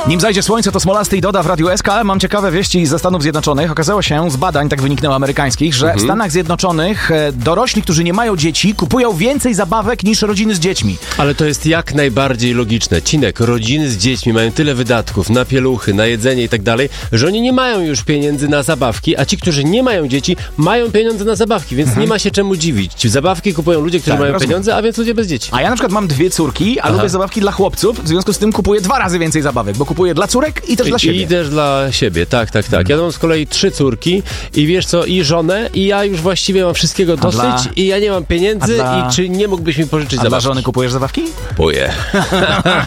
Nim zajdzie słońce, to Smolasty i Doda w Radiu SK. Mam ciekawe wieści ze Stanów Zjednoczonych. Okazało się z badań, tak wyniknęło amerykańskich, że w Stanach Zjednoczonych dorośli, którzy nie mają dzieci, kupują więcej zabawek niż rodziny z dziećmi. Ale to jest jak najbardziej logiczne. Cinek, rodziny z dziećmi mają tyle wydatków na pieluchy, na jedzenie i tak dalej, że oni nie mają już pieniędzy na zabawki, a ci, którzy nie mają dzieci, mają pieniądze na zabawki, więc nie ma się czemu dziwić. Zabawki kupują ludzie, którzy mają pieniądze, a więc ludzie bez dzieci. A ja na przykład mam 2 córki, a lubię zabawki dla chłopców, w związku z tym kupuję 2 razy więcej zabawek, bo kupuję dla córek i też dla siebie. I też dla siebie, tak. Ja mam z kolei 3 córki i wiesz co, i żonę, i ja już właściwie mam wszystkiego dosyć i ja nie mam pieniędzy i czy nie mógłbyś mi pożyczyć zabawki? Dla żony kupujesz zabawki? Kupuję.